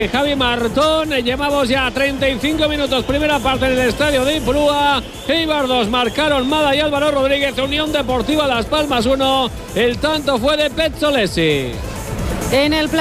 Javi Martón, llevamos ya 35 minutos, primera parte en el estadio de Ipurúa. Eibar 2, marcaron Mada y Álvaro Rodríguez. Unión Deportiva Las Palmas 1, el tanto fue de Pezzolesi. En el